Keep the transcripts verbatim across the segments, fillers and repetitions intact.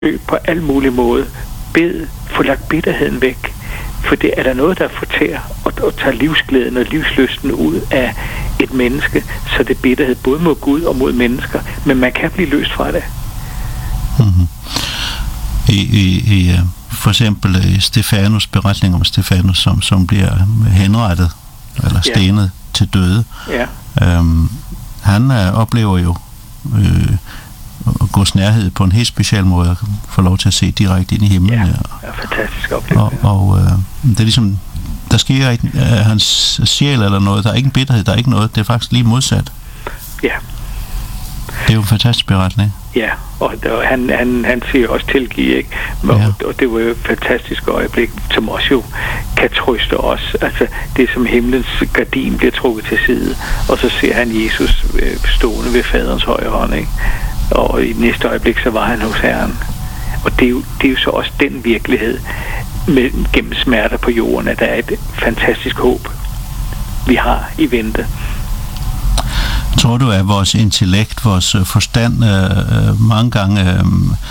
på alle mulige måder. Bed, få lagt bitterheden væk. For det er der noget, der fortærer og, og tager livsglæden og livslysten ud af et menneske, så det er bitterhed både mod Gud og mod mennesker. Men man kan blive løst fra det. Mm-hmm. I, i, i, for eksempel i Stefanus, beretning om Stefanus, som, som bliver henrettet eller stenet ja. til døde. Ja. Øhm, han øh, oplever jo øh, Guds nærhed på en helt speciel måde og får lov til at se direkte ind i himlen. Ja, ja fantastisk oplevelse. Og, og øh, det er ligesom, der sker ikke øh, hans sjæl eller noget, der er ikke en bitterhed, der er ikke noget, det er faktisk lige modsat. Ja. Det er jo en fantastisk beretning. Ja, og der, han, han, han siger også tilgive, ikke? Og, ja. og det var jo et fantastisk øjeblik, som også jo kan trøste os. Altså, det er som himlens gardin bliver trukket til side, og så ser han Jesus øh, stående ved faderens højre hånd, ikke? Og i næste øjeblik, så var han hos Herren. Og det er jo, det er jo så også den virkelighed med, gennem smerter på jorden, at der er et fantastisk håb, vi har i vente. Tror du, at vores intellekt, vores forstand øh, mange gange øh,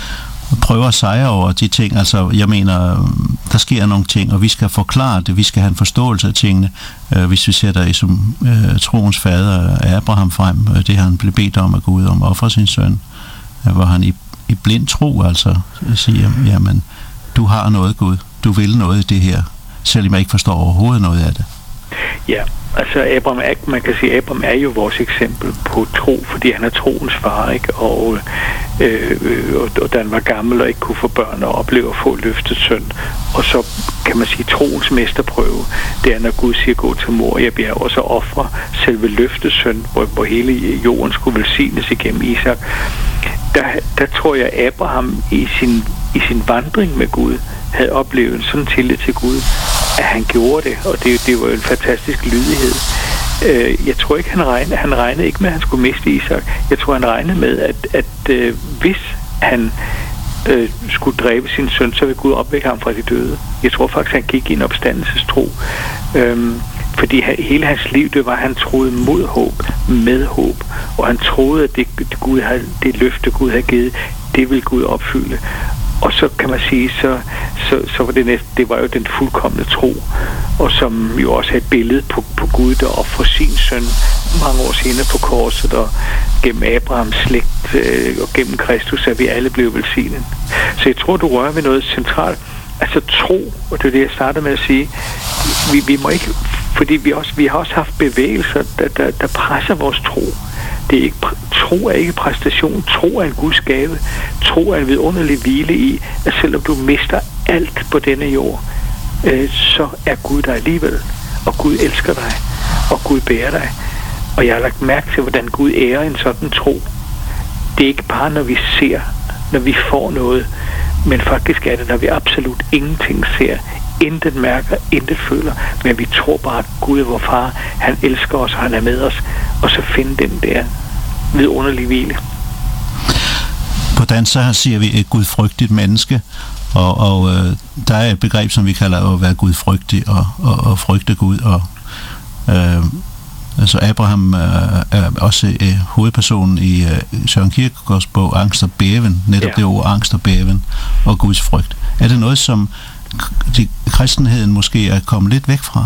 prøver at sejre over de ting? Altså, jeg mener, der sker nogle ting, og vi skal forklare det, vi skal have en forståelse af tingene. Øh, hvis vi sætter i som øh, troens fader Abraham frem, øh, det han blev bedt om af Gud, om at ofre sin søn, øh, hvor han i, i blind tro altså siger, jamen, du har noget, Gud, du vil noget i det her, selvom jeg ikke forstår overhovedet noget af det. Ja. Altså, Abraham er, man kan sige, at Abraham er jo vores eksempel på tro, fordi han er troens far, ikke? Og, øh, og, og da han var gammel og ikke kunne få børn og opleve at få løftet søn. Og så kan man sige, troens mesterprøve, det er, når Gud siger, gå til mor, jeg bjerg, og så ofre selve løftet søn, hvor, hvor hele jorden skulle velsignes igennem Isak. Der, der tror jeg, Abraham i sin, i sin vandring med Gud havde oplevet en sådan tillid til Gud, at han gjorde det, og det, det var jo en fantastisk lydighed. Øh, jeg tror ikke, han regnede, han regnede ikke med, at han skulle miste Isak. Jeg tror, han regnede med, at, at øh, hvis han øh, skulle dræbe sin søn, så ville Gud opvække ham fra de døde. Jeg tror faktisk, han gik i en opstandelsestro. Øh, fordi han, hele hans liv, det var, at han troede mod håb, med håb, og han troede, at det, det, Gud havde, det løfte, Gud havde givet, det ville Gud opfylde. Og så kan man sige, så, så, så var det næste, det var jo den fuldkomne tro, og som jo også er et billede på, på Gud, der offrer sin søn mange år senere på korset, og gennem Abrahams slægt øh, og gennem Kristus, er vi alle blevet velsignet. Så jeg tror, du rører ved noget centralt. Altså tro, og det er det, jeg startede med at sige, vi, vi må ikke, fordi vi, også, vi har også haft bevægelser, der, der, der presser vores tro. Det er ikke, tro er ikke præstation. Tro er en Guds gave. Tro er en vidunderlig hvile i, at selvom du mister alt på denne jord, øh, så er Gud der alligevel. Og Gud elsker dig. Og Gud bærer dig. Og jeg har lagt mærke til, hvordan Gud ærer en sådan tro. Det er ikke bare, når vi ser, når vi får noget, men faktisk er det, når vi absolut ingenting ser, intet mærker, intet føler, men vi tror bare, at Gud er vor far, han elsker os, og han er med os, og så finde den der vidunderlige hvile. På dansk så siger vi et gudfrygtigt menneske, og, og øh, der er et begreb, som vi kalder at være gudfrygtig og, og, og frygte Gud, og øh, altså Abraham øh, er også øh, hovedpersonen i øh, Søren Kierkegaards bog Angst og bæven, netop ja. Det ord angst og bæven og Guds frygt. Er det noget, som de, kristenheden måske er kommet lidt væk fra?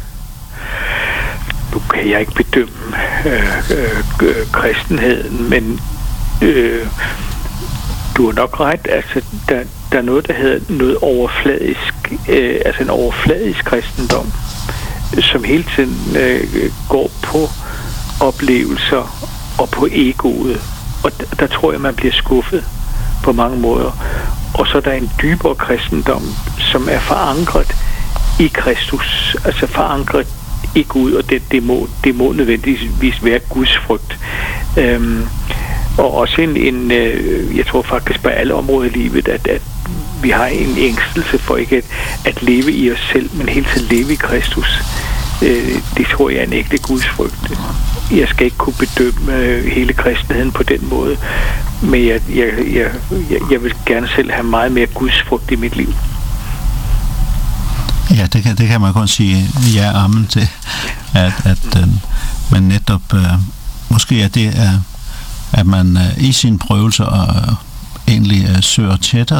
Nu kan jeg ikke bedømme øh, øh, kristenheden, men øh, du har nok ret. Altså, der, der er noget, der hedder noget overfladisk, øh, altså en overfladisk kristendom, som hele tiden øh, går på oplevelser og på egoet. Og der, der tror jeg, man bliver skuffet på mange måder. Og så er der en dybere kristendom, som er forankret i Kristus, altså forankret i Gud, og det, det, må, det må nødvendigvis være Guds frygt. Øhm, og også en, en øh, jeg tror faktisk på alle områder i livet, at, at vi har en ængstelse for ikke at, at leve i os selv, men hele tiden leve i Kristus. Øh, det tror jeg er en ægte Guds frygt. Jeg skal ikke kunne bedømme øh, hele kristenheden på den måde, men jeg, jeg, jeg, jeg vil gerne selv have meget mere Guds frygt i mit liv. Ja, det kan, det kan man kun sige ja og amen til, at, at øh, man netop, øh, måske er det, øh, at man øh, i sine prøvelser og egentlig øh, søger tættere